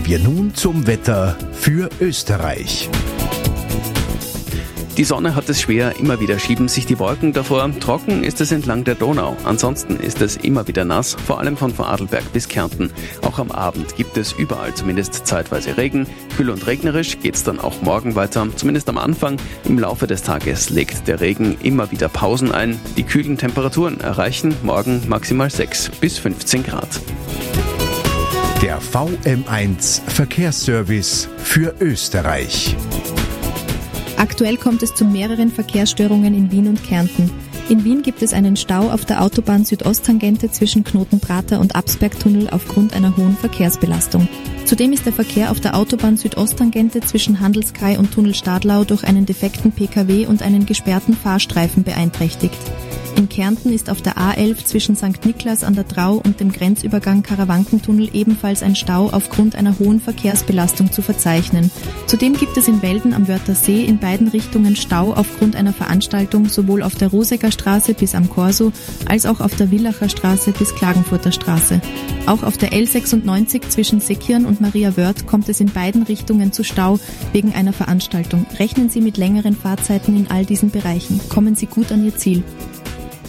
Kommen wir nun zum Wetter für Österreich. Die Sonne hat es schwer, immer wieder schieben sich die Wolken davor. Trocken ist es entlang der Donau. Ansonsten ist es immer wieder nass, vor allem von Vorarlberg bis Kärnten. Auch am Abend gibt es überall zumindest zeitweise Regen. Kühl und regnerisch geht's dann auch morgen weiter, zumindest am Anfang. Im Laufe des Tages legt der Regen immer wieder Pausen ein. Die kühlen Temperaturen erreichen morgen maximal 6 bis 15 Grad. Der VM1 Verkehrsservice für Österreich. Aktuell kommt es zu mehreren Verkehrsstörungen in Wien und Kärnten. In Wien gibt es einen Stau auf der Autobahn Südosttangente zwischen Knotenprater und Absbergtunnel aufgrund einer hohen Verkehrsbelastung. Zudem ist der Verkehr auf der Autobahn Südosttangente zwischen Handelskai und Tunnel Stadlau durch einen defekten Pkw und einen gesperrten Fahrstreifen beeinträchtigt. In Kärnten ist auf der A11 zwischen St. Niklas an der Drau und dem Grenzübergang Karawankentunnel ebenfalls ein Stau aufgrund einer hohen Verkehrsbelastung zu verzeichnen. Zudem gibt es in Welden am Wörthersee in beiden Richtungen Stau aufgrund einer Veranstaltung sowohl auf der Rosecker Straße bis am Korso als auch auf der Villacher Straße bis Klagenfurter Straße. Auch auf der L96 zwischen Seckirn und Maria Wörth kommt es in beiden Richtungen zu Stau wegen einer Veranstaltung. Rechnen Sie mit längeren Fahrzeiten in all diesen Bereichen. Kommen Sie gut an Ihr Ziel.